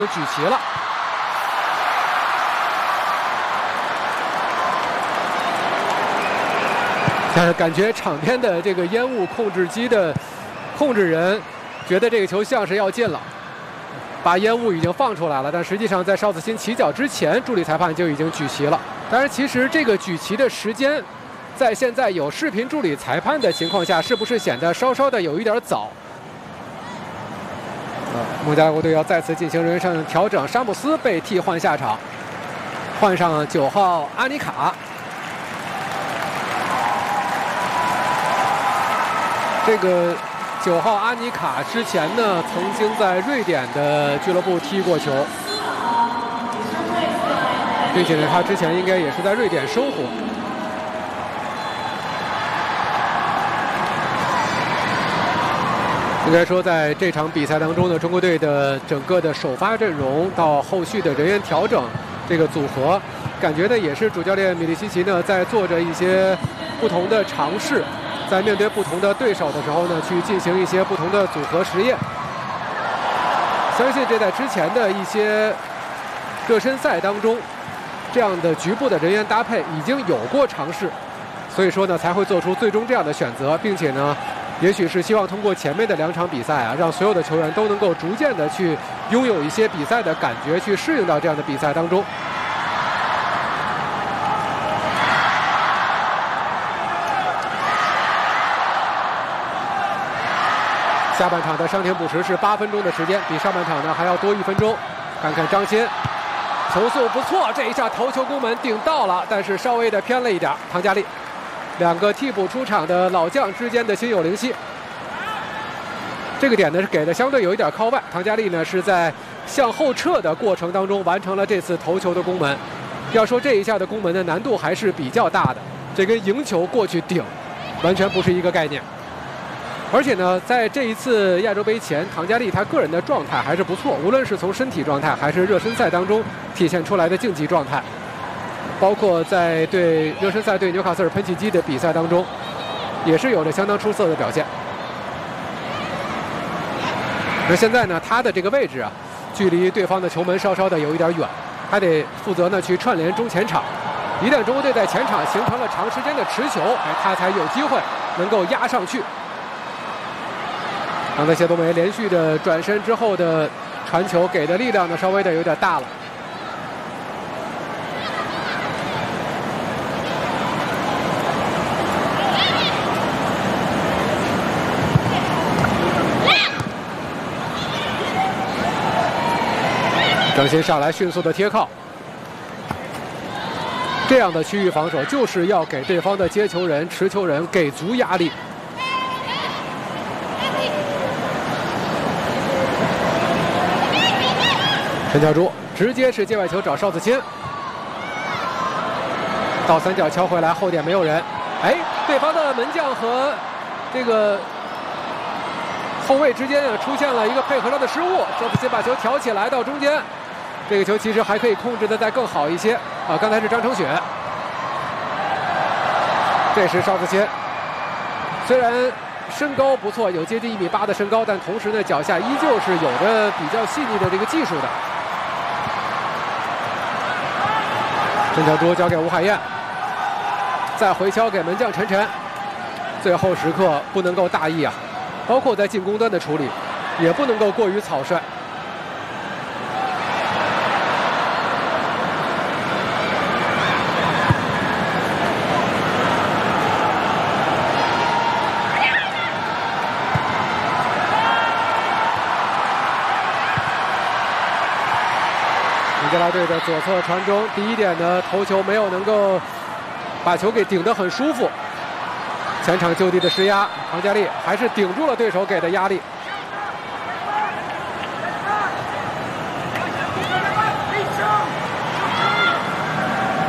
举旗了。但是感觉场边的这个烟雾控制机的控制人觉得这个球像是要进了，把烟雾已经放出来了，但实际上在邵子欣起脚之前，助理裁判就已经举旗了。当然，其实这个举旗的时间，在现在有视频助理裁判的情况下，是不是显得稍稍的有一点早？孟加拉国队要再次进行人员上调整，沙姆斯被替换下场，换上9号阿尼卡。这个9号阿尼卡之前呢，曾经在瑞典的俱乐部踢过球，并且呢，他之前应该也是在瑞典生活。应该说，在这场比赛当中呢，中国队的整个的首发阵容到后续的人员调整，这个组合，感觉呢也是主教练米利西奇呢在做着一些不同的尝试。在面对不同的对手的时候呢，去进行一些不同的组合实验。相信这在之前的一些热身赛当中，这样的局部的人员搭配已经有过尝试，所以说呢才会做出最终这样的选择，并且呢，也许是希望通过前面的2场比赛啊，让所有的球员都能够逐渐的去拥有一些比赛的感觉，去适应到这样的比赛当中。下半场的伤停补时是8分钟的时间，比上半场呢还要多1分钟。看看张鑫，球速不错，这一下头球攻门顶到了，但是稍微的偏了一点。唐佳丽，2个替补出场的老将之间的心有灵犀。这个点呢是给的相对有一点靠外，唐佳丽呢是在向后撤的过程当中完成了这次头球的攻门。要说这一下的攻门的难度还是比较大的，这跟赢球过去顶完全不是一个概念。而且呢，在这一次亚洲杯前，唐佳丽她个人的状态还是不错，无论是从身体状态还是热身赛当中体现出来的竞技状态，包括在对热身赛对纽卡斯尔喷气机的比赛当中，也是有着相当出色的表现。那现在呢，她的这个位置啊，距离对方的球门稍稍的有一点远，还得负责呢去串联中前场。一旦中国队在前场形成了长时间的持球，她才有机会能够压上去。刚才谢冬梅连续的转身之后的传球给的力量呢，稍微的有点大了。张鑫上来迅速的贴靠，这样的区域防守就是要给对方的接球人、持球人给足压力。陈巧珠直接是界外球找邵子欣，倒三角敲回来，后点没有人。哎，对方的门将和这个后卫之间出现了一个配合上的失误，邵子欣把球挑起来到中间，这个球其实还可以控制的再更好一些啊。刚才是张承雪，这是邵子欣，虽然身高不错，有接近1.8米的身高，但同时呢脚下依旧是有着比较细腻的这个技术的。陈巧珠交给吴海燕，再回敲给门将陈晨。最后时刻不能够大意啊，包括在进攻端的处理，也不能够过于草率。孟加拉队的左侧传中，第一点呢头球没有能够把球给顶得很舒服，前场就地的施压，唐佳丽还是顶住了对手给的压力。